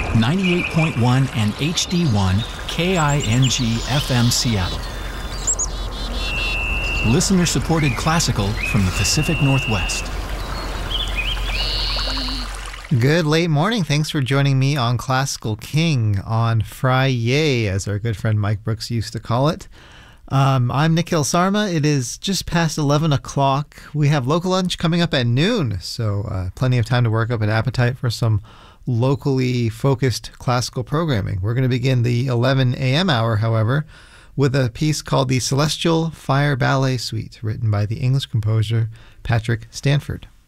98.1 and HD1 KING FM Seattle. Listener-supported classical from the Pacific Northwest. Good late morning. Thanks for joining me on Classical King on Friday, as our good friend Mike Brooks used to call it. I'm Nikhil Sarma. It is just past 11 o'clock. We have local lunch coming up at noon, so plenty of time to work up an appetite for some locally focused classical programming. We're going to begin the 11 a.m. hour, however, with a piece called the Celestial Fire Ballet Suite, written by the English composer Patrick Stanford.